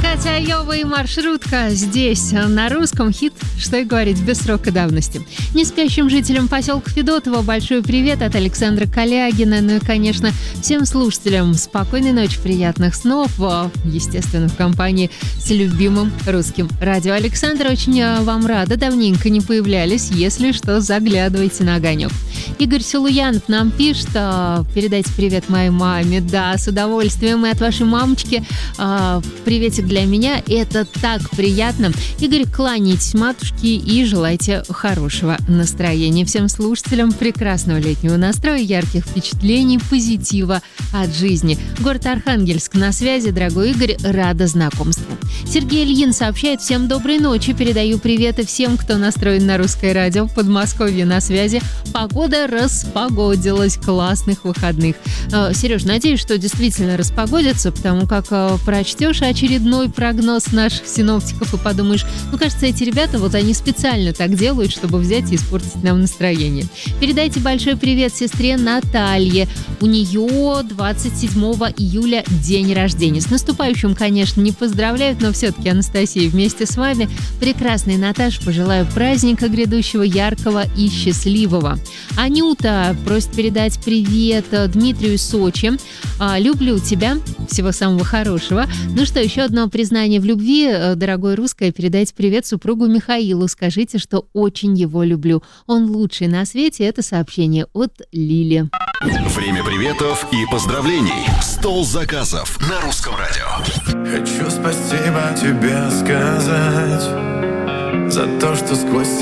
Катя Айова и маршрутка здесь, на русском хит, что и говорить, без срока давности. Неспящим жителям поселка Федотово большой привет от Александра Калягина. Ну и, конечно, всем слушателям спокойной ночи, приятных снов, естественно, в компании с любимым русским радио. Александр, очень вам рада, давненько не появлялись. Если что, заглядывайте на огонек. Игорь Силуянов нам пишет: передайте привет моей маме. Да, с удовольствием. И от вашей мамочки приветик для меня. Это так приятно. Игорь, кланяйтесь матушке и желайте хорошего настроения. Всем слушателям прекрасного летнего настроя, ярких впечатлений, позитива от жизни. Город Архангельск на связи. Дорогой Игорь, рада знакомству. Сергей Ильин сообщает: всем доброй ночи. Передаю приветы всем, кто настроен на русское радио. В Подмосковье на связи. Погода распогодилась. Классных выходных. Сереж, надеюсь, что действительно распогодится, потому как прочтешь очередной прогноз наших синоптиков и подумаешь, кажется, эти ребята, они специально так делают, чтобы взять и испортить нам настроение. Передайте большой привет сестре Наталье. У нее 27 июля день рождения. С наступающим, конечно, не поздравляют, но все-таки, Анастасия, вместе с вами, прекрасной Наташе, пожелаю праздника грядущего, яркого и счастливого. Анюта просит передать привет Дмитрию из Сочи. Люблю тебя. Всего самого хорошего. Ну что, еще одно признание в любви. Дорогое русское, передайте привет супругу Михаилу. Скажите, что очень его люблю. Он лучший на свете. Это сообщение от Лили. Время приветов и поздравлений. Стол заказов на русском радио. Хочу спасибо тебе сказать за то, что сквозь